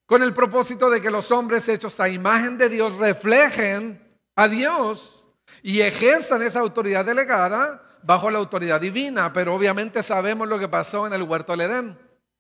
con el propósito de que los hombres hechos a imagen de Dios reflejen a Dios y ejerzan esa autoridad delegada bajo la autoridad divina. Pero obviamente sabemos lo que pasó en el huerto del Edén.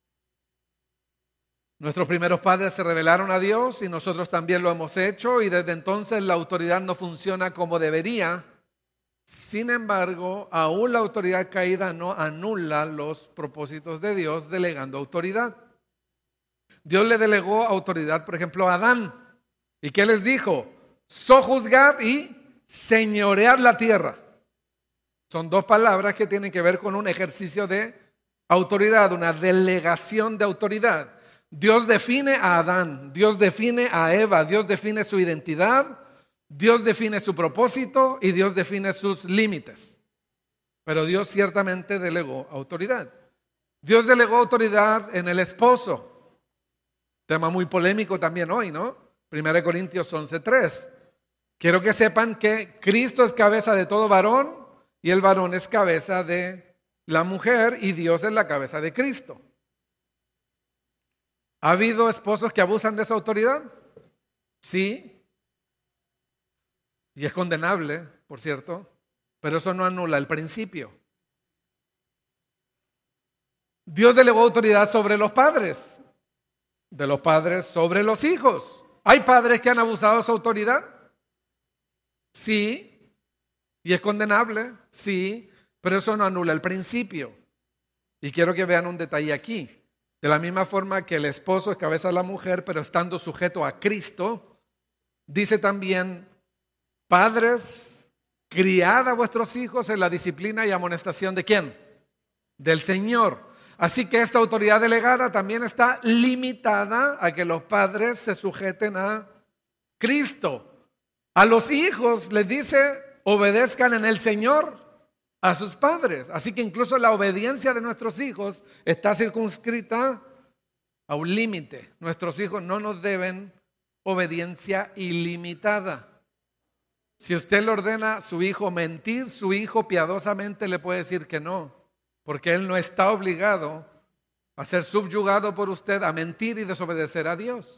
Nuestros primeros padres se rebelaron a Dios y nosotros también lo hemos hecho, y desde entonces la autoridad no funciona como debería. Sin embargo, aún la autoridad caída no anula los propósitos de Dios delegando autoridad. Dios le delegó autoridad, por ejemplo, a Adán. ¿Y qué les dijo? Sojuzgar y señorear la tierra. Son dos palabras que tienen que ver con un ejercicio de autoridad, una delegación de autoridad. Dios define a Adán, Dios define a Eva, Dios define su identidad, Dios define su propósito y Dios define sus límites. Pero Dios ciertamente delegó autoridad. Dios delegó autoridad en el esposo. Tema muy polémico también hoy, ¿no? 1 Corintios 11:3. Quiero que sepan que Cristo es cabeza de todo varón y el varón es cabeza de la mujer y Dios es la cabeza de Cristo. ¿Ha habido esposos que abusan de esa autoridad? Sí. Y es condenable, por cierto, pero eso no anula el principio. Dios delegó autoridad sobre los padres, de los padres sobre los hijos. ¿Hay padres que han abusado de su autoridad? Sí. ¿Y es condenable? Sí. Pero eso no anula el principio. Y quiero que vean un detalle aquí. De la misma forma que el esposo es cabeza de la mujer, pero estando sujeto a Cristo, dice también: padres, criad a vuestros hijos en la disciplina y amonestación ¿de quién? Del Señor. Así que esta autoridad delegada también está limitada a que los padres se sujeten a Cristo. A los hijos les dice: obedezcan en el Señor a sus padres. Así que incluso la obediencia de nuestros hijos está circunscrita a un límite. Nuestros hijos no nos deben obediencia ilimitada. Si usted le ordena a su hijo mentir, su hijo piadosamente le puede decir que no, porque él no está obligado a ser subyugado por usted a mentir y desobedecer a Dios.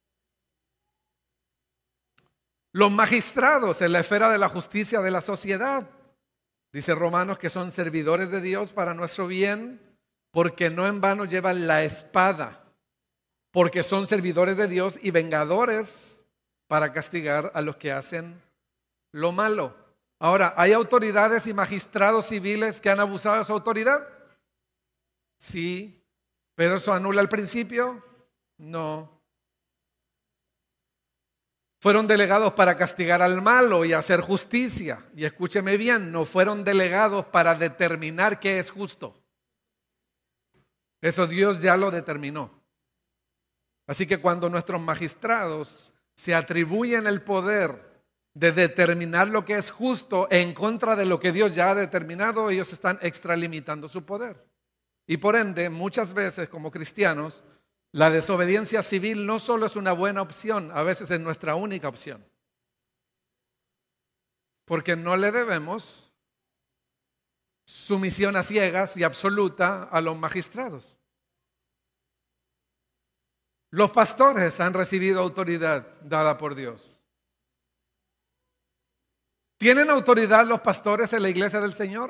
Los magistrados en la esfera de la justicia de la sociedad, dice Romanos, que son servidores de Dios para nuestro bien, porque no en vano llevan la espada, porque son servidores de Dios y vengadores para castigar a los que hacen lo malo. Ahora, ¿hay autoridades y magistrados civiles que han abusado de su autoridad? Sí, pero ¿eso anula el principio? No. Fueron delegados para castigar al malo y hacer justicia. Y escúcheme bien, no fueron delegados para determinar qué es justo. Eso Dios ya lo determinó. Así que cuando nuestros magistrados se atribuyen el poder de determinar lo que es justo en contra de lo que Dios ya ha determinado, ellos están extralimitando su poder. Y por ende, muchas veces como cristianos, la desobediencia civil no solo es una buena opción, a veces es nuestra única opción. Porque no le debemos sumisión a ciegas y absoluta a los magistrados. Los pastores han recibido autoridad dada por Dios. ¿Tienen autoridad los pastores en la iglesia del Señor?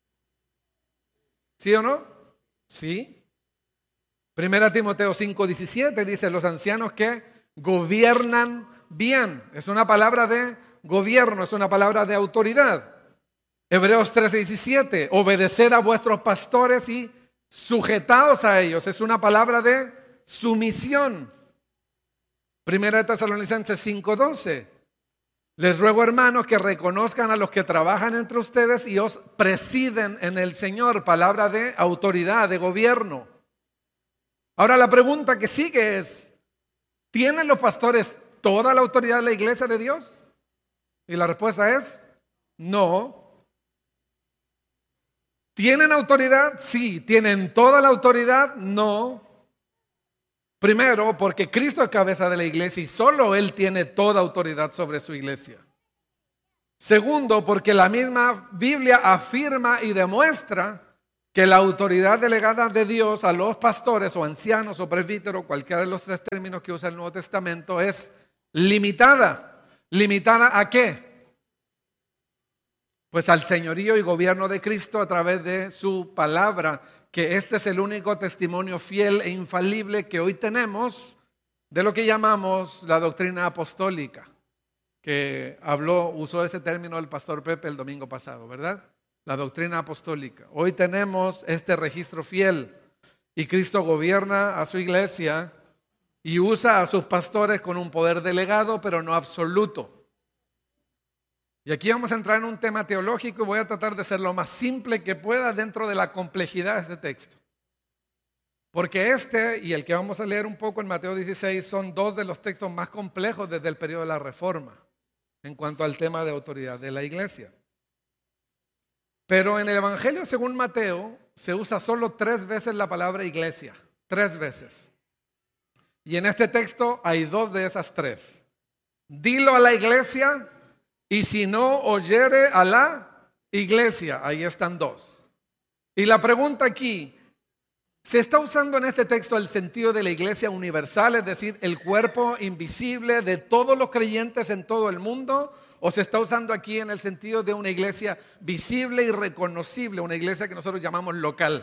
¿Sí o no? Sí. 1 Timoteo 5:17 dice: los ancianos que gobiernan bien. Es una palabra de gobierno, es una palabra de autoridad. Hebreos 13:17, obedeced a vuestros pastores y sujetaos a ellos. Es una palabra de sumisión. 1 Tesalonicenses 5:12, les ruego, hermanos, que reconozcan a los que trabajan entre ustedes y os presiden en el Señor. Palabra de autoridad, de gobierno. Ahora la pregunta que sigue es: ¿tienen los pastores toda la autoridad de la iglesia de Dios? Y la respuesta es no. ¿Tienen autoridad? Sí. ¿Tienen toda la autoridad? No. Primero, porque Cristo es cabeza de la iglesia y solo Él tiene toda autoridad sobre su iglesia. Segundo, porque la misma Biblia afirma y demuestra que la autoridad delegada de Dios a los pastores o ancianos o presbíteros, cualquiera de los tres términos que usa el Nuevo Testamento, es limitada. ¿Limitada a qué? Pues al señorío y gobierno de Cristo a través de su palabra, que este es el único testimonio fiel e infalible que hoy tenemos de lo que llamamos la doctrina apostólica, que usó ese término el pastor Pepe el domingo pasado, ¿verdad? La doctrina apostólica. Hoy tenemos este registro fiel y Cristo gobierna a su iglesia y usa a sus pastores con un poder delegado, pero no absoluto. Y aquí vamos a entrar en un tema teológico y voy a tratar de ser lo más simple que pueda dentro de la complejidad de este texto. Porque este y el que vamos a leer un poco en Mateo 16 son dos de los textos más complejos desde el periodo de la Reforma en cuanto al tema de autoridad de la iglesia. Pero en el Evangelio según Mateo se usa solo 3 veces la palabra iglesia, 3 veces. Y en este texto hay 2 de esas 3. Dilo a la iglesia y si no oyere a la iglesia, ahí están 2. Y la pregunta aquí, ¿se está usando en este texto el sentido de la iglesia universal, es decir, el cuerpo invisible de todos los creyentes en todo el mundo? ¿O se está usando aquí en el sentido de una iglesia visible y reconocible, una iglesia que nosotros llamamos local?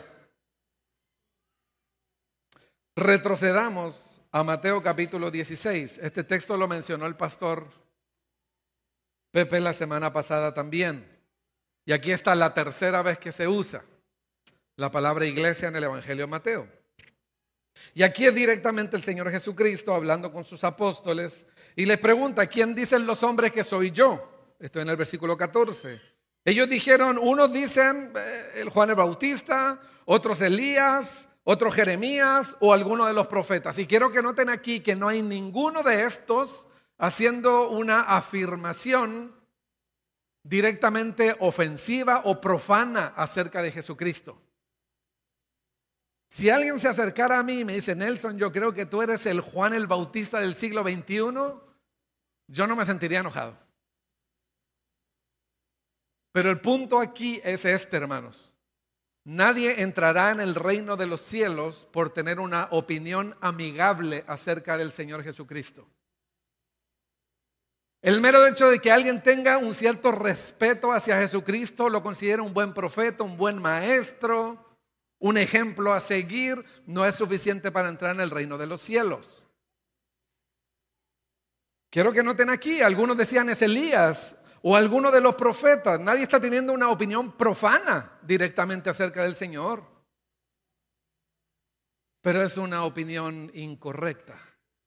Retrocedamos a Mateo capítulo 16. Este texto lo mencionó el pastor Pepe la semana pasada también. Y aquí está la tercera vez que se usa la palabra iglesia en el Evangelio de Mateo. Y aquí es directamente el Señor Jesucristo hablando con sus apóstoles y les pregunta, ¿quién dicen los hombres que soy yo? Estoy en el versículo 14. Ellos dijeron, unos dicen el Juan el Bautista, otros Elías, otros Jeremías o alguno de los profetas. Y quiero que noten aquí que no hay ninguno de estos haciendo una afirmación directamente ofensiva o profana acerca de Jesucristo. Si alguien se acercara a mí y me dice, Nelson, yo creo que tú eres el Juan el Bautista del siglo XXI, yo no me sentiría enojado. Pero el punto aquí es este, hermanos. Nadie entrará en el reino de los cielos por tener una opinión amigable acerca del Señor Jesucristo. El mero hecho de que alguien tenga un cierto respeto hacia Jesucristo, lo considera un buen profeta, un buen maestro, un ejemplo a seguir, no es suficiente para entrar en el reino de los cielos. Quiero que noten aquí, algunos decían es Elías o alguno de los profetas. Nadie está teniendo una opinión profana directamente acerca del Señor, pero es una opinión incorrecta.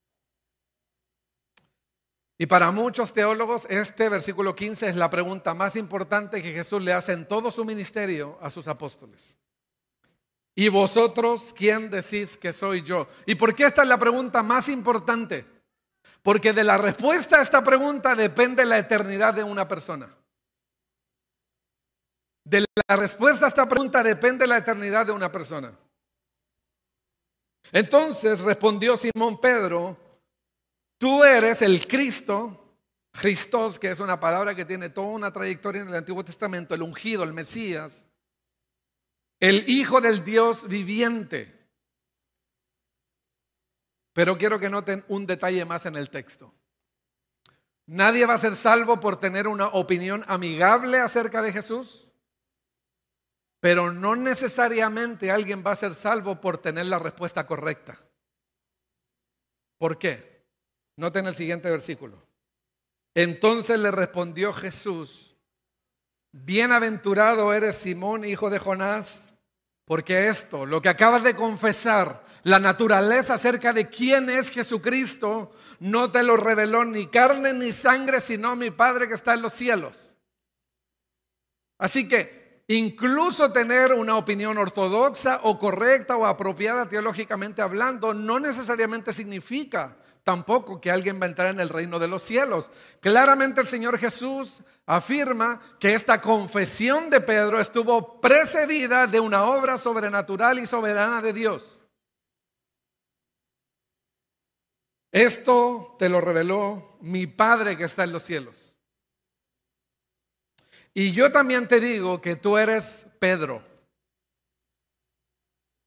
Y para muchos teólogos este versículo 15 es la pregunta más importante que Jesús le hace en todo su ministerio a sus apóstoles. ¿Y vosotros quién decís que soy yo? ¿Y por qué esta es la pregunta más importante? Porque de la respuesta a esta pregunta depende la eternidad de una persona. De la respuesta a esta pregunta depende la eternidad de una persona. Entonces respondió Simón Pedro, tú eres el Cristo, Christos, que es una palabra que tiene toda una trayectoria en el Antiguo Testamento, el ungido, el Mesías, el Hijo del Dios viviente. Pero quiero que noten un detalle más en el texto. Nadie va a ser salvo por tener una opinión amigable acerca de Jesús, pero no necesariamente alguien va a ser salvo por tener la respuesta correcta. ¿Por qué? Noten el siguiente versículo. Entonces le respondió Jesús, bienaventurado eres Simón, hijo de Jonás, porque esto, lo que acabas de confesar, la naturaleza acerca de quién es Jesucristo, no te lo reveló ni carne ni sangre, sino mi Padre que está en los cielos. Así que incluso tener una opinión ortodoxa o correcta o apropiada teológicamente hablando, no necesariamente significa tampoco que alguien va a entrar en el reino de los cielos. Claramente el Señor Jesús afirma que esta confesión de Pedro estuvo precedida de una obra sobrenatural y soberana de Dios. Esto te lo reveló mi Padre que está en los cielos. Y yo también te digo que tú eres Pedro.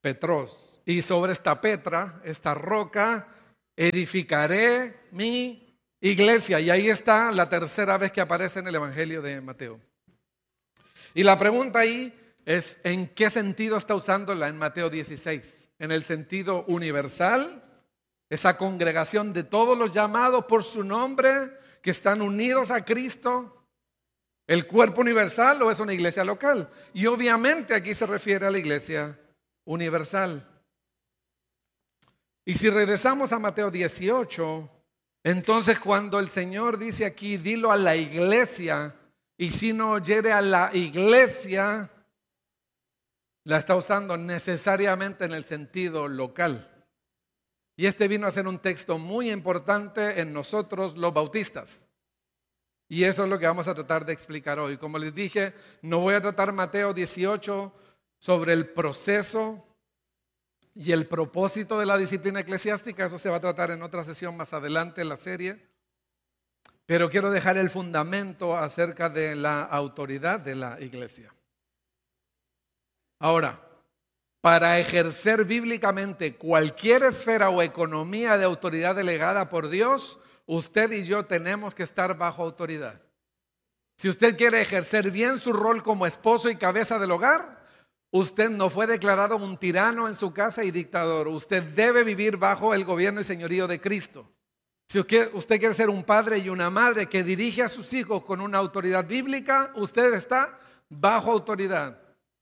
Petros. Y sobre esta Petra, esta roca, edificaré mi iglesia. Y ahí está la tercera vez que aparece en el Evangelio de Mateo. Y la pregunta ahí es, ¿en qué sentido está usándola en Mateo 16? ¿En el sentido universal? Esa congregación de todos los llamados por su nombre, que están unidos a Cristo, el cuerpo universal, o es una iglesia local. Y obviamente aquí se refiere a la iglesia universal. Y si regresamos a Mateo 18, entonces cuando el Señor dice aquí, dilo a la iglesia, y si no oyere a la iglesia, la está usando necesariamente en el sentido local. Y este vino a ser un texto muy importante en nosotros los bautistas. Y eso es lo que vamos a tratar de explicar hoy. Como les dije, no voy a tratar Mateo 18 sobre el proceso y el propósito de la disciplina eclesiástica. Eso se va a tratar en otra sesión más adelante en la serie. Pero quiero dejar el fundamento acerca de la autoridad de la iglesia. Ahora, para ejercer bíblicamente cualquier esfera o economía de autoridad delegada por Dios, usted y yo tenemos que estar bajo autoridad. Si usted quiere ejercer bien su rol como esposo y cabeza del hogar, usted no fue declarado un tirano en su casa y dictador. Usted debe vivir bajo el gobierno y señorío de Cristo. Si usted quiere ser un padre y una madre que dirige a sus hijos con una autoridad bíblica, usted está bajo autoridad.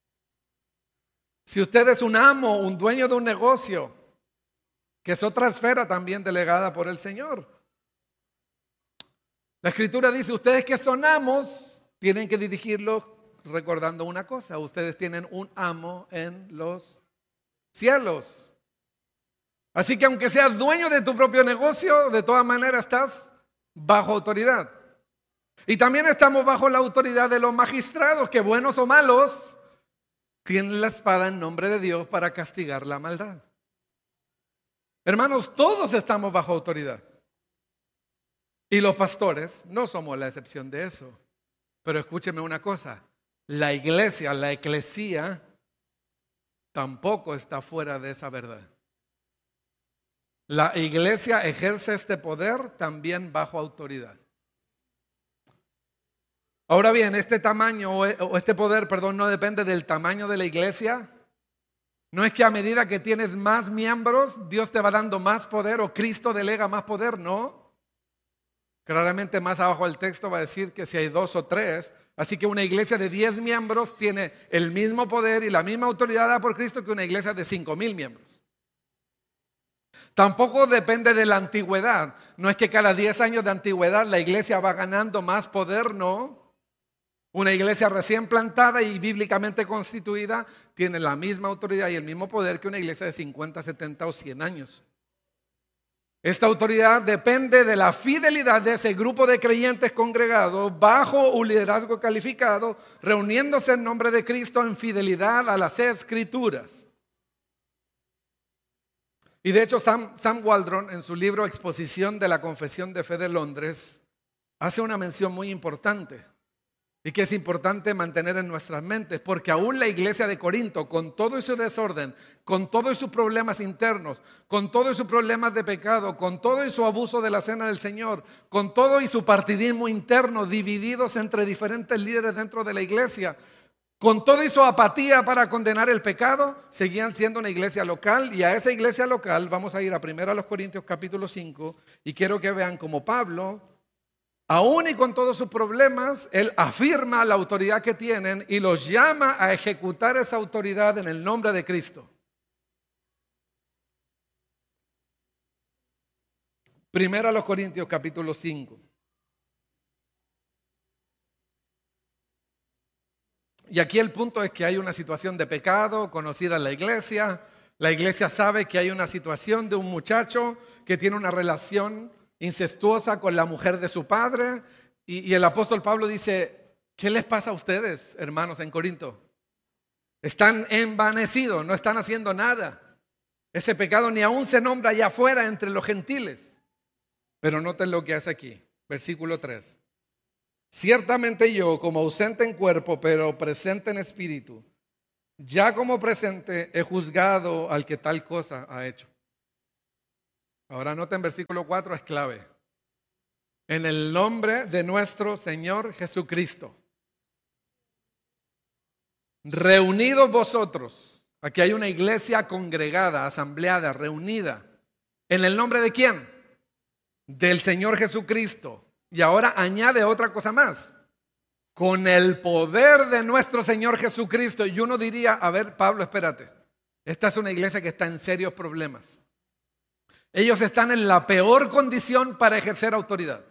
Si usted es un amo, un dueño de un negocio, que es otra esfera también delegada por el Señor. La Escritura dice, ustedes que son amos, tienen que dirigirlos recordando una cosa. Ustedes tienen un amo en los cielos. Así que aunque seas dueño de tu propio negocio, de todas maneras estás bajo autoridad. Y también estamos bajo la autoridad de los magistrados, que buenos o malos, tienen la espada en nombre de Dios para castigar la maldad. Hermanos, todos estamos bajo autoridad. Y los pastores no somos la excepción de eso. Pero escúcheme una cosa, la iglesia, la eclesía, tampoco está fuera de esa verdad. La iglesia ejerce este poder también bajo autoridad. Ahora bien, este tamaño o este poder, no depende del tamaño de la iglesia. No es que a medida que tienes más miembros, Dios te va dando más poder o Cristo delega más poder, no. Claramente más abajo del texto va a decir que si hay 2 o 3, así que una iglesia de 10 miembros tiene el mismo poder y la misma autoridad dada por Cristo que una iglesia de 5,000 miembros. Tampoco depende de la antigüedad. No es que cada 10 años de antigüedad la iglesia va ganando más poder, no. Una iglesia recién plantada y bíblicamente constituida tiene la misma autoridad y el mismo poder que una iglesia de 50, 70 o 100 años. Esta autoridad depende de la fidelidad de ese grupo de creyentes congregados bajo un liderazgo calificado, reuniéndose en nombre de Cristo en fidelidad a las Escrituras. Y de hecho Sam Waldron, en su libro Exposición de la Confesión de Fe de Londres, hace una mención muy importante y que es importante mantener en nuestras mentes, porque aún la iglesia de Corinto, con todo y su desorden, con todos sus problemas internos, con todos sus problemas de pecado, con todo y su abuso de la cena del Señor, con todo y su partidismo interno, divididos entre diferentes líderes dentro de la iglesia, con toda su apatía para condenar el pecado, seguían siendo una iglesia local. Y a esa iglesia local vamos a ir a 1 Corintios capítulo 5 y quiero que vean cómo Pablo, aún y con todos sus problemas, él afirma la autoridad que tienen y los llama a ejecutar esa autoridad en el nombre de Cristo. 1 Corintios capítulo 5. Y aquí el punto es que hay una situación de pecado conocida en la iglesia. La iglesia sabe que hay una situación de un muchacho que tiene una relación incestuosa con la mujer de su padre. Y el apóstol Pablo dice, ¿qué les pasa a ustedes, hermanos, en Corinto? Están envanecidos, no están haciendo nada. Ese pecado ni aún se nombra allá afuera entre los gentiles. Pero noten lo que hace aquí, versículo 3. Ciertamente yo, como ausente en cuerpo, pero presente en espíritu, ya como presente he juzgado al que tal cosa ha hecho. Ahora noten versículo 4, es clave. En el nombre de nuestro Señor Jesucristo. Reunidos vosotros. Aquí hay una iglesia congregada, asambleada, reunida. ¿En el nombre de quién? Del Señor Jesucristo. Y ahora añade otra cosa más. Con el poder de nuestro Señor Jesucristo. Y uno diría, a ver, Pablo, espérate. Esta es una iglesia que está en serios problemas. Ellos están en la peor condición para ejercer autoridad.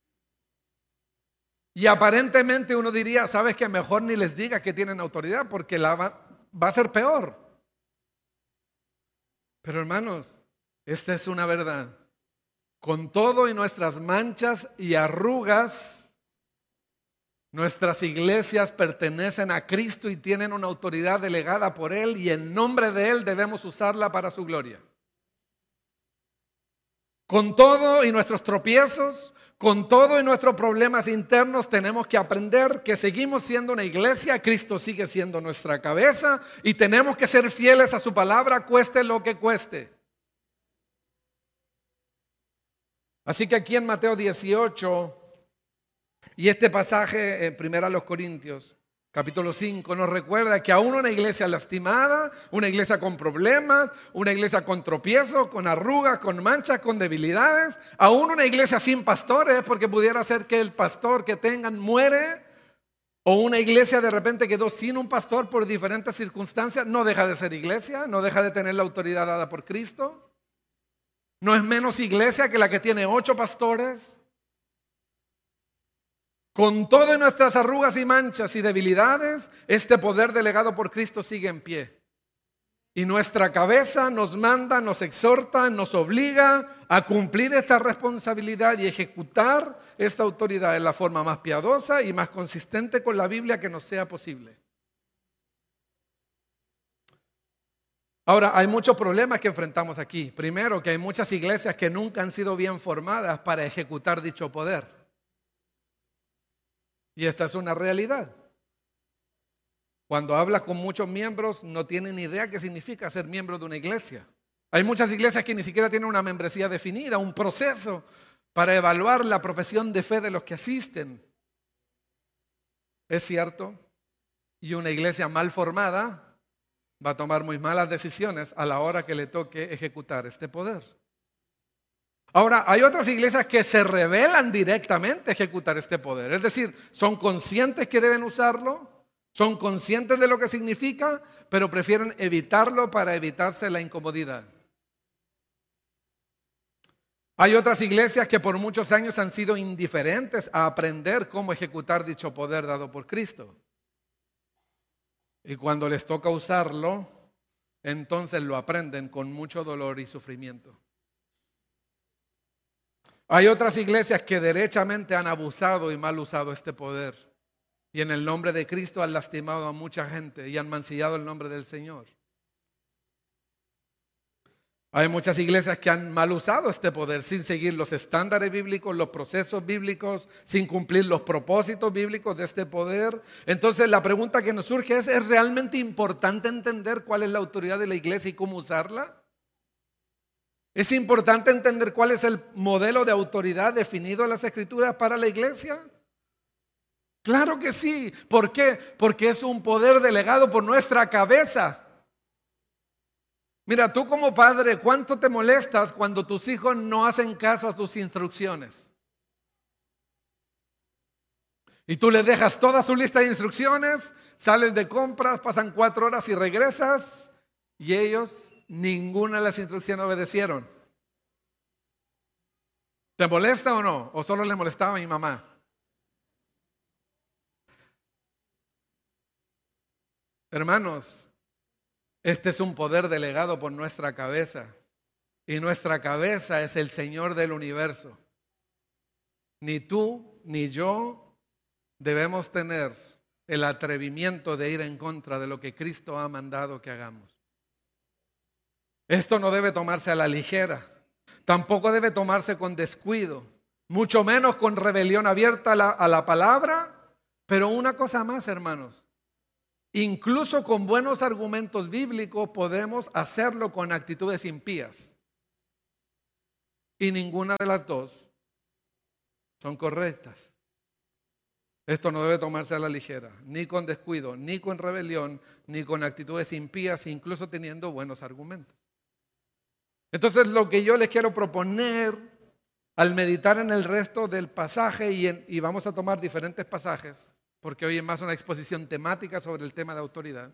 Y aparentemente uno diría, sabes que mejor ni les digas que tienen autoridad porque va a ser peor. Pero hermanos, esta es una verdad. Con todo y nuestras manchas y arrugas, nuestras iglesias pertenecen a Cristo y tienen una autoridad delegada por Él y en nombre de Él debemos usarla para su gloria. Con todo y nuestros tropiezos, con todo y nuestros problemas internos, tenemos que aprender que seguimos siendo una iglesia, Cristo sigue siendo nuestra cabeza y tenemos que ser fieles a su palabra, cueste lo que cueste. Así que aquí en Mateo 18 y este pasaje en 1 Corintios, capítulo 5, nos recuerda que aún una iglesia lastimada, una iglesia con problemas, una iglesia con tropiezos, con arrugas, con manchas, con debilidades, aún una iglesia sin pastores, porque pudiera ser que el pastor que tengan muere, o una iglesia de repente quedó sin un pastor por diferentes circunstancias, no deja de ser iglesia, no deja de tener la autoridad dada por Cristo. No es menos iglesia que la que tiene 8 pastores. Con todas nuestras arrugas y manchas y debilidades, este poder delegado por Cristo sigue en pie. Y nuestra cabeza nos manda, nos exhorta, nos obliga a cumplir esta responsabilidad y ejecutar esta autoridad en la forma más piadosa y más consistente con la Biblia que nos sea posible. Ahora, hay muchos problemas que enfrentamos aquí. Primero, que hay muchas iglesias que nunca han sido bien formadas para ejecutar dicho poder. Y esta es una realidad. Cuando hablas con muchos miembros, no tienen idea qué significa ser miembro de una iglesia. Hay muchas iglesias que ni siquiera tienen una membresía definida, un proceso para evaluar la profesión de fe de los que asisten. Es cierto, y una iglesia mal formada va a tomar muy malas decisiones a la hora que le toque ejecutar este poder. Ahora, hay otras iglesias que se rebelan directamente a ejecutar este poder. Es decir, son conscientes que deben usarlo, son conscientes de lo que significa, pero prefieren evitarlo para evitarse la incomodidad. Hay otras iglesias que por muchos años han sido indiferentes a aprender cómo ejecutar dicho poder dado por Cristo. Y cuando les toca usarlo, entonces lo aprenden con mucho dolor y sufrimiento. Hay otras iglesias que derechamente han abusado y mal usado este poder. Y en el nombre de Cristo han lastimado a mucha gente y han mancillado el nombre del Señor. Hay muchas iglesias que han mal usado este poder sin seguir los estándares bíblicos, los procesos bíblicos, sin cumplir los propósitos bíblicos de este poder. Entonces la pregunta que nos surge ¿es realmente importante entender cuál es la autoridad de la iglesia y cómo usarla? ¿Es importante entender cuál es el modelo de autoridad definido en las Escrituras para la iglesia? Claro que sí. ¿Por qué? Porque es un poder delegado por nuestra cabeza. Mira, tú como padre, ¿cuánto te molestas cuando tus hijos no hacen caso a tus instrucciones? Y tú les dejas toda su lista de instrucciones, sales de compras, pasan 4 horas y regresas y ellos ninguna de las instrucciones obedecieron. ¿Te molesta o no? ¿O solo le molestaba a mi mamá? Hermanos, este es un poder delegado por nuestra cabeza. Y nuestra cabeza es el Señor del universo. Ni tú ni yo debemos tener el atrevimiento de ir en contra de lo que Cristo ha mandado que hagamos. Esto no debe tomarse a la ligera, tampoco debe tomarse con descuido, mucho menos con rebelión abierta a la palabra. Pero una cosa más, hermanos, Incluso con buenos argumentos bíblicos podemos hacerlo con actitudes impías. Y ninguna de las dos son correctas. Esto no debe tomarse a la ligera, ni con descuido, ni con rebelión, ni con actitudes impías, incluso teniendo buenos argumentos. Entonces, lo que yo les quiero proponer al meditar en el resto del pasaje, y vamos a tomar diferentes pasajes, porque hoy es más una exposición temática sobre el tema de autoridad.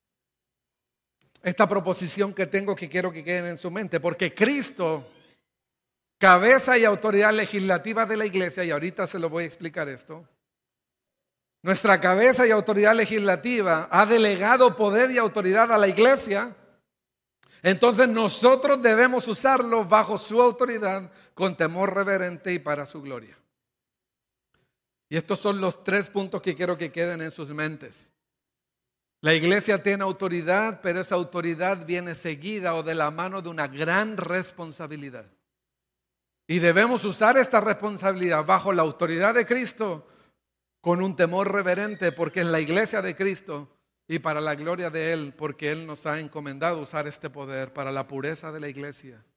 Esta proposición que tengo que quiero que queden en su mente, porque Cristo, cabeza y autoridad legislativa de la iglesia, y ahorita se lo voy a explicar esto, nuestra cabeza y autoridad legislativa ha delegado poder y autoridad a la iglesia. Entonces nosotros debemos usarlo bajo su autoridad con temor reverente y para su gloria. Y estos son los 3 puntos que quiero que queden en sus mentes. La iglesia tiene autoridad, pero esa autoridad viene seguida o de la mano de una gran responsabilidad. Y debemos usar esta responsabilidad bajo la autoridad de Cristo con un temor reverente, porque en la iglesia de Cristo y para la gloria de Él, porque Él nos ha encomendado usar este poder para la pureza de la iglesia.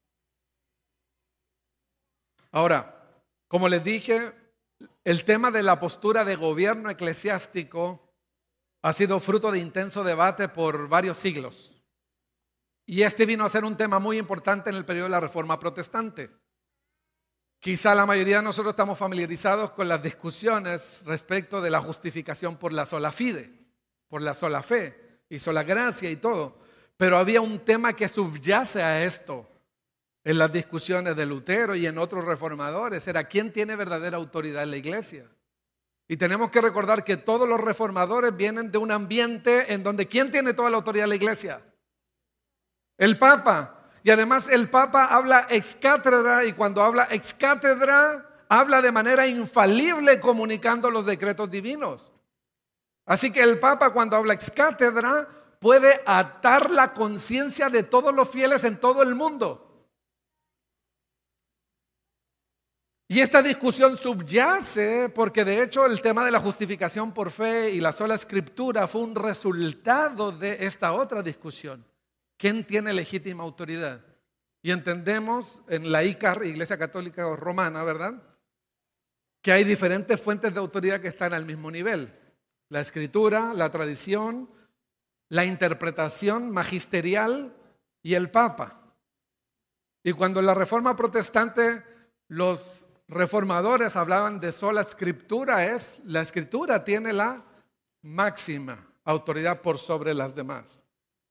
Ahora, como les dije, el tema de la postura de gobierno eclesiástico ha sido fruto de intenso debate por varios siglos. Y este vino a ser un tema muy importante en el periodo de la Reforma Protestante. Quizá la mayoría de nosotros estamos familiarizados con las discusiones respecto de la justificación por la sola fide, por la sola fe y sola gracia y todo. Pero había un tema que subyace a esto en las discusiones de Lutero y en otros reformadores. Era quién tiene verdadera autoridad en la iglesia. Y tenemos que recordar que todos los reformadores vienen de un ambiente en donde ¿quién tiene toda la autoridad en la iglesia? El Papa. Y además el Papa habla ex cátedra, y cuando habla ex cátedra habla de manera infalible comunicando los decretos divinos. Así que el Papa, cuando habla ex cátedra, puede atar la conciencia de todos los fieles en todo el mundo. Y esta discusión subyace porque de hecho el tema de la justificación por fe y la sola escritura fue un resultado de esta otra discusión. ¿Quién tiene legítima autoridad? Y entendemos en la ICAR, Iglesia Católica Romana, ¿verdad?, que hay diferentes fuentes de autoridad que están al mismo nivel. La escritura, la tradición, la interpretación magisterial y el Papa. Y cuando en la Reforma Protestante los reformadores hablaban de sola escritura, la escritura tiene la máxima autoridad por sobre las demás.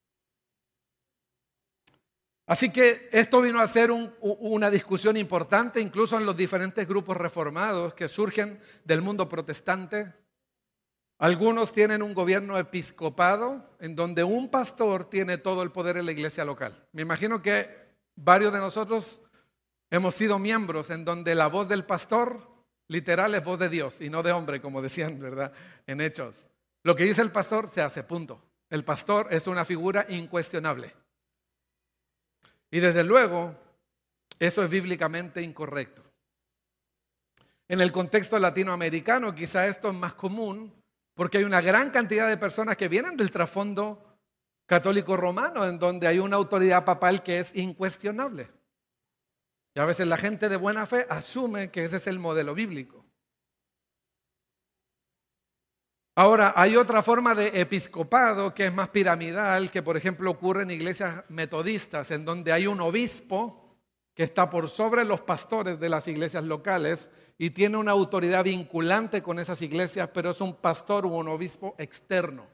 Así que esto vino a ser una discusión importante incluso en los diferentes grupos reformados que surgen del mundo protestante. Algunos tienen un gobierno episcopado en donde un pastor tiene todo el poder en la iglesia local. Me imagino que varios de nosotros hemos sido miembros en donde la voz del pastor literal es voz de Dios y no de hombre, como decían, ¿verdad?, en Hechos. Lo que dice el pastor se hace, punto. El pastor es una figura incuestionable. Y desde luego, eso es bíblicamente incorrecto. En el contexto latinoamericano, quizá esto es más común porque hay una gran cantidad de personas que vienen del trasfondo católico romano, en donde hay una autoridad papal que es incuestionable. Y a veces la gente de buena fe asume que ese es el modelo bíblico. Ahora, hay otra forma de episcopado que es más piramidal, que por ejemplo ocurre en iglesias metodistas, en donde hay un obispo que está por sobre los pastores de las iglesias locales y tiene una autoridad vinculante con esas iglesias, pero es un pastor o un obispo externo.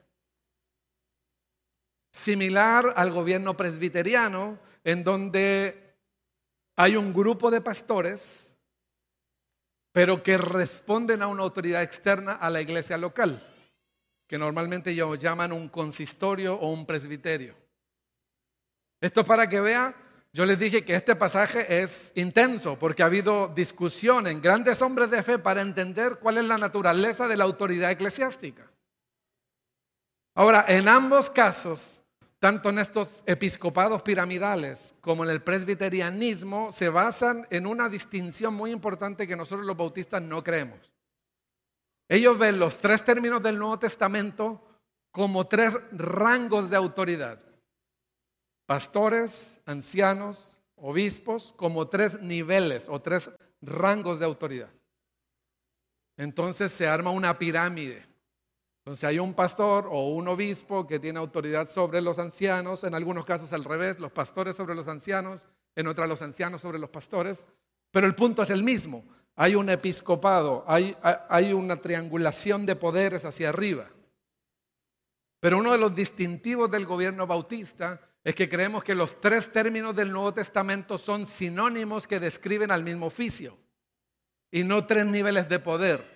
Similar al gobierno presbiteriano, en donde hay un grupo de pastores, pero que responden a una autoridad externa a la iglesia local, que normalmente ellos llaman un consistorio o un presbiterio. Esto es para que vean, yo les dije que este pasaje es intenso porque ha habido discusión en grandes hombres de fe para entender cuál es la naturaleza de la autoridad eclesiástica. Ahora, en ambos casos, tanto en estos episcopados piramidales como en el presbiterianismo, se basan en una distinción muy importante que nosotros los bautistas no creemos. Ellos ven los 3 términos del Nuevo Testamento como tres rangos de autoridad. Pastores, ancianos, obispos, como tres niveles o tres rangos de autoridad. Entonces se arma una pirámide. Entonces hay un pastor o un obispo que tiene autoridad sobre los ancianos, en algunos casos al revés, los pastores sobre los ancianos, en otras los ancianos sobre los pastores, pero el punto es el mismo. Hay un episcopado, hay una triangulación de poderes hacia arriba. Pero uno de los distintivos del gobierno bautista es que creemos que los tres términos del Nuevo Testamento son sinónimos que describen al mismo oficio y no tres niveles de poder.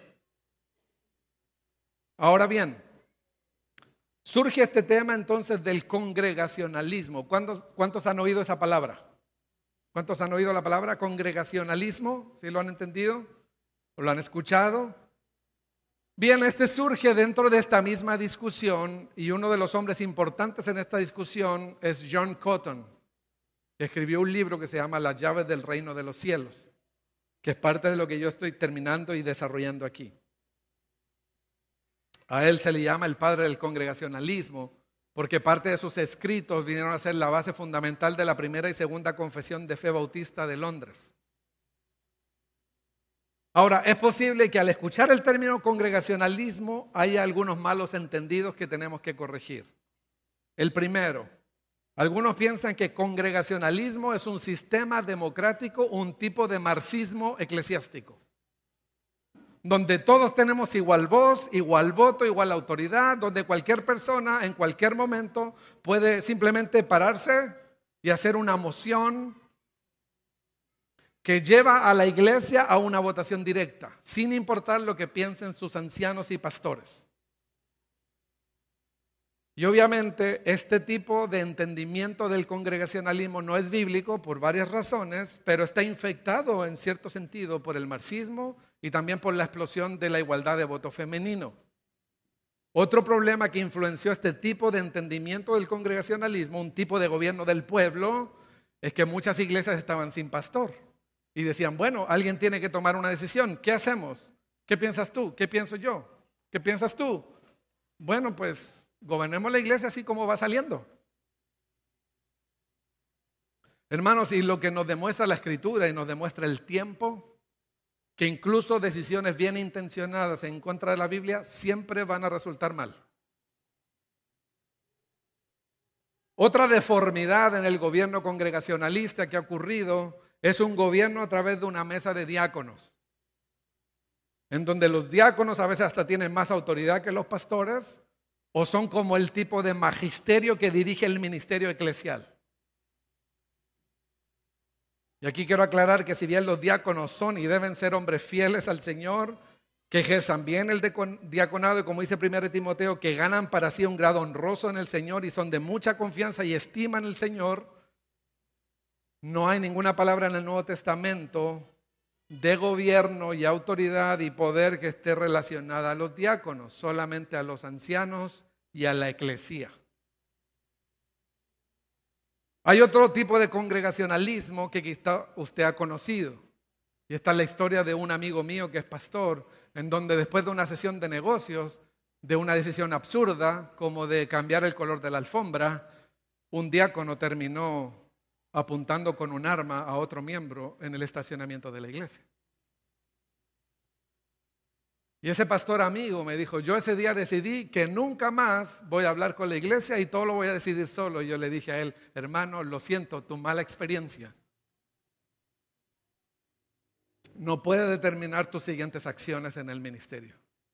Ahora bien, surge este tema entonces del congregacionalismo. ¿Cuántos han oído esa palabra? ¿Cuántos han oído la palabra congregacionalismo? ¿Sí lo han entendido? ¿O lo han escuchado? Bien, este surge dentro de esta misma discusión y uno de los hombres importantes en esta discusión es John Cotton, que escribió un libro que se llama Las llaves del reino de los cielos, que es parte de lo que yo estoy terminando y desarrollando aquí. A él se le llama el padre del congregacionalismo porque parte de sus escritos vinieron a ser la base fundamental de la primera y segunda confesión de fe bautista de Londres. Ahora, es posible que al escuchar el término congregacionalismo haya algunos malos entendidos que tenemos que corregir. El primero, algunos piensan que congregacionalismo es un sistema democrático, un tipo de marxismo eclesiástico, donde todos tenemos igual voz, igual voto, igual autoridad, donde cualquier persona en cualquier momento puede simplemente pararse y hacer una moción que lleva a la iglesia a una votación directa, sin importar lo que piensen sus ancianos y pastores. Y obviamente este tipo de entendimiento del congregacionalismo no es bíblico por varias razones, pero está infectado en cierto sentido por el marxismo y también por la explosión de la igualdad de voto femenino. Otro problema que influenció este tipo de entendimiento del congregacionalismo, un tipo de gobierno del pueblo, es que muchas iglesias estaban sin pastor y decían, bueno, alguien tiene que tomar una decisión, ¿qué hacemos? ¿Qué piensas tú? ¿Qué pienso yo? ¿Qué piensas tú? Bueno, pues gobernemos la iglesia así como va saliendo. Hermanos, y lo que nos demuestra la Escritura y nos demuestra el tiempo, que incluso decisiones bien intencionadas en contra de la Biblia siempre van a resultar mal. Otra deformidad en el gobierno congregacionalista que ha ocurrido es un gobierno a través de una mesa de diáconos, en donde los diáconos a veces hasta tienen más autoridad que los pastores, o son como el tipo de magisterio que dirige el ministerio eclesial. Y aquí quiero aclarar que si bien los diáconos son y deben ser hombres fieles al Señor, que ejerzan bien el diaconado y como dice 1 Timoteo, que ganan para sí un grado honroso en el Señor y son de mucha confianza y estiman el Señor, no hay ninguna palabra en el Nuevo Testamento de gobierno y autoridad y poder que esté relacionada a los diáconos, solamente a los ancianos y a la eclesía. Hay otro tipo de congregacionalismo que quizá usted ha conocido. Y esta es la historia de un amigo mío que es pastor, en donde después de una sesión de negocios, de una decisión absurda, como de cambiar el color de la alfombra, un diácono terminó apuntando con un arma a otro miembro en el estacionamiento de la iglesia. Y ese pastor amigo me dijo, yo ese día decidí que nunca más voy a hablar con la iglesia y todo lo voy a decidir solo. Y yo le dije a él, hermano, lo siento, tu mala experiencia no puede determinar tus siguientes acciones en el ministerio.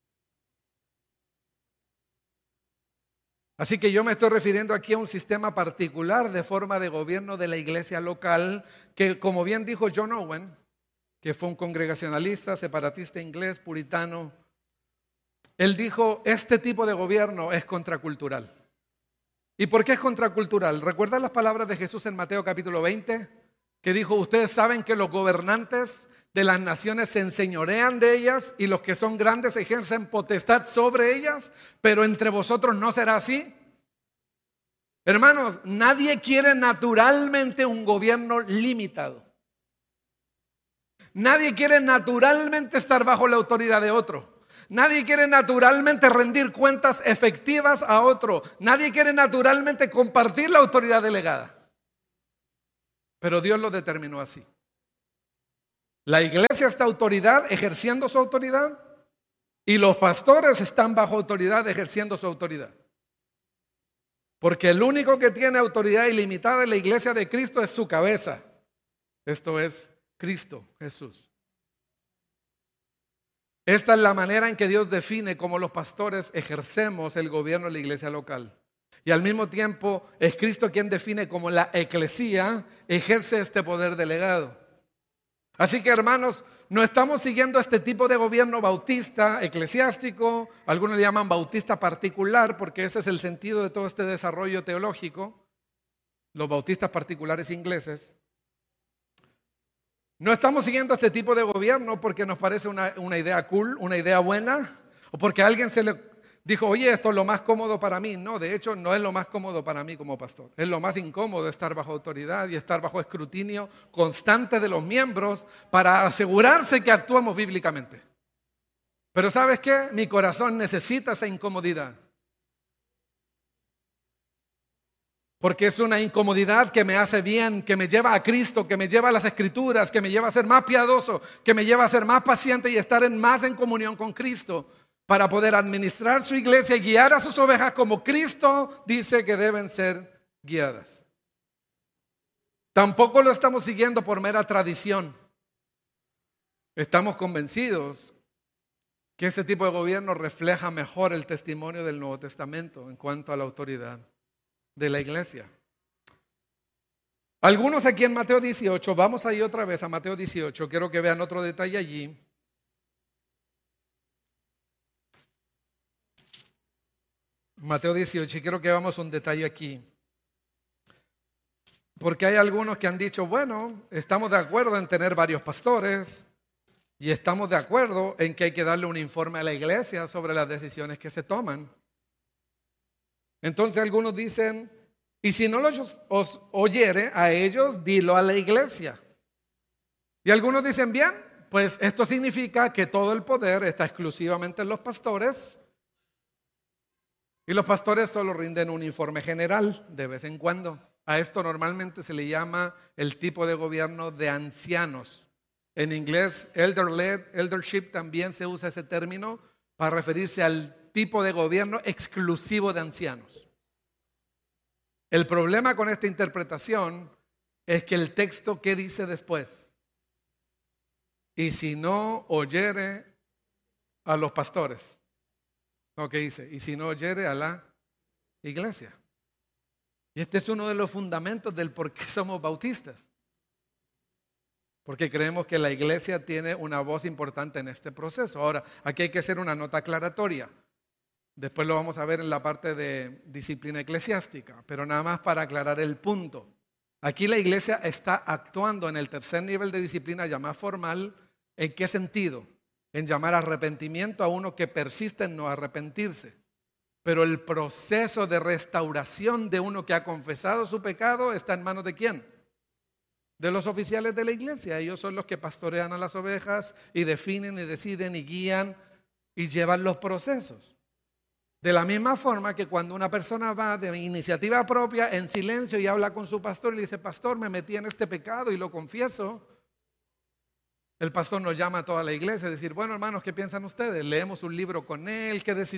Así que yo me estoy refiriendo aquí a un sistema particular de forma de gobierno de la iglesia local que, como bien dijo John Owen, que fue un congregacionalista, separatista inglés, puritano, él dijo, este tipo de gobierno es contracultural. ¿Y por qué es contracultural? ¿Recuerdan las palabras de Jesús en Mateo capítulo 20? Que dijo, ustedes saben que los gobernantes de las naciones se enseñorean de ellas y los que son grandes ejercen potestad sobre ellas, pero entre vosotros no será así. Hermanos, nadie quiere naturalmente un gobierno limitado. Nadie quiere naturalmente estar bajo la autoridad de otro. Nadie quiere naturalmente rendir cuentas efectivas a otro. Nadie quiere naturalmente compartir la autoridad delegada. Pero Dios lo determinó así. La iglesia está autoridad, ejerciendo su autoridad, y los pastores están bajo autoridad, ejerciendo su autoridad. Porque el único que tiene autoridad ilimitada en la iglesia de Cristo es su cabeza. Esto es Cristo Jesús. Esta es la manera en que Dios define cómo los pastores ejercemos el gobierno de la iglesia local. Y al mismo tiempo es Cristo quien define cómo la eclesía ejerce este poder delegado. Así que, hermanos, no estamos siguiendo este tipo de gobierno bautista, eclesiástico, algunos le llaman bautista particular, porque ese es el sentido de todo este desarrollo teológico, los bautistas particulares ingleses. No estamos siguiendo este tipo de gobierno porque nos parece una idea cool, una idea buena, o porque a alguien se le dijo, oye, esto es lo más cómodo para mí. No, de hecho, no es lo más cómodo para mí como pastor. Es lo más incómodo estar bajo autoridad y estar bajo escrutinio constante de los miembros para asegurarse que actuamos bíblicamente. Pero ¿sabes qué? Mi corazón necesita esa incomodidad. Porque es una incomodidad que me hace bien, que me lleva a Cristo, que me lleva a las Escrituras, que me lleva a ser más piadoso, que me lleva a ser más paciente y estar más en comunión con Cristo para poder administrar su iglesia y guiar a sus ovejas como Cristo dice que deben ser guiadas. Tampoco lo estamos siguiendo por mera tradición. Estamos convencidos que este tipo de gobierno refleja mejor el testimonio del Nuevo Testamento en cuanto a la autoridad de la iglesia. Algunos aquí en Mateo 18, vamos ahí otra vez a Mateo 18, quiero que vean otro detalle allí. Mateo 18, y quiero que veamos un detalle aquí. Porque hay algunos que han dicho, bueno, estamos de acuerdo en tener varios pastores y estamos de acuerdo en que hay que darle un informe a la iglesia sobre las decisiones que se toman. Entonces algunos dicen, y si no os oyere a ellos, dilo a la iglesia. Y algunos dicen, bien, pues esto significa que todo el poder está exclusivamente en los pastores y los pastores solo rinden un informe general de vez en cuando. A esto normalmente se le llama el tipo de gobierno de ancianos. En inglés, eldership, también se usa ese término para referirse al tipo de gobierno exclusivo de ancianos. El problema con esta interpretación es que el texto, ¿qué dice después? Y si no oyere a los pastores. No, ¿qué dice? Y si no oyere a la iglesia. Y este es uno de los fundamentos del por qué somos bautistas. Porque creemos que la iglesia tiene una voz importante en este proceso. Ahora, aquí hay que hacer una nota aclaratoria. Después lo vamos a ver en la parte de disciplina eclesiástica, pero nada más para aclarar el punto. Aquí la iglesia está actuando en el tercer nivel de disciplina llamada formal. ¿En qué sentido? En llamar arrepentimiento a uno que persiste en no arrepentirse. Pero el proceso de restauración de uno que ha confesado su pecado está en manos ¿de quién? De los oficiales de la iglesia. Ellos son los que pastorean a las ovejas y definen y deciden y guían y llevan los procesos. De la misma forma que cuando una persona va de iniciativa propia en silencio y habla con su pastor y le dice, pastor, me metí en este pecado y lo confieso. El pastor nos llama a toda la iglesia y decir, bueno, hermanos, ¿qué piensan ustedes? Leemos un libro con él, ¿qué decidimos?